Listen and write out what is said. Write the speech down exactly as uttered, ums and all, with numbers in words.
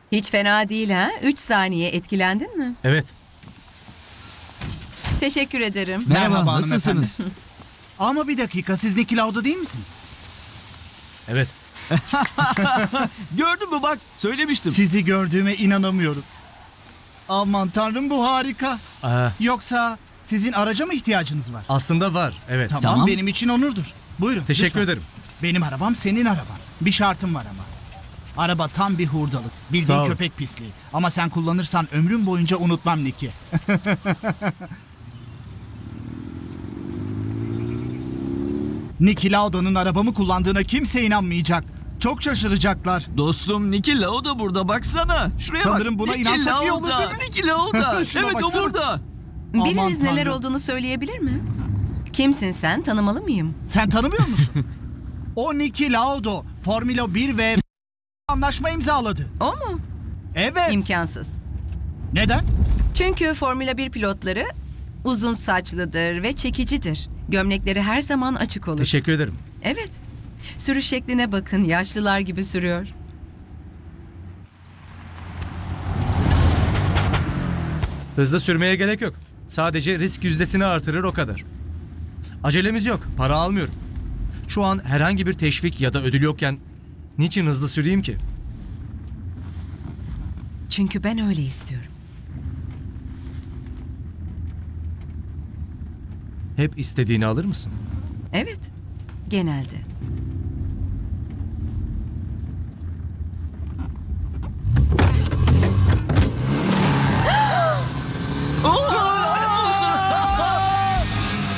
Hiç fena değil ha? Üç saniye etkilendin mi? Evet. Teşekkür ederim. Merhaba, Merhaba nasılsınız? Ama bir dakika, siz Niki Lauda değil misiniz? Evet. Gördün mü bak, söylemiştim. Sizi gördüğüme inanamıyorum. Aman tanrım, bu harika. Aa, Yoksa sizin araca mı ihtiyacınız var? aslında var. Evet. Tamam, Tamam. benim için onurdur. Buyurun. Teşekkür lütfen. ederim. Benim arabam senin araban. Bir şartım var ama. Araba tam bir hurdalık. Sağ Bildiğin ol. köpek pisliği. Ama sen kullanırsan ömrüm boyunca unutmam Niki. Niki Lauda'nın arabamı kullandığına kimse inanmayacak. Çok şaşıracaklar. Dostum Niki Lauda burada, baksana. Şuraya Sanırım bak. buna Niki inansak iyi olur, Lauda, değil mi? Niki Lauda. Şuna Evet, o baksana. burada. Biriniz Aman neler Tanrım. olduğunu söyleyebilir mi? Kimsin sen? Tanımalı mıyım? Sen tanımıyor musun? O Niki Lauda Formula bir ve anlaşma imzaladı. O mu? Evet. İmkansız. Neden? Çünkü Formula bir pilotları uzun saçlıdır ve çekicidir. Gömlekleri her zaman açık olur. Teşekkür ederim. Evet. Sürüş şekline bakın. Yaşlılar gibi sürüyor. Hızlı sürmeye gerek yok. Sadece risk yüzdesini artırır, o kadar. Acelemiz yok. Para almıyorum. Şu an herhangi bir teşvik ya da ödül yokken niçin hızlı süreyim ki? Çünkü ben öyle istiyorum. Hep istediğini alır mısın? Evet. Genelde.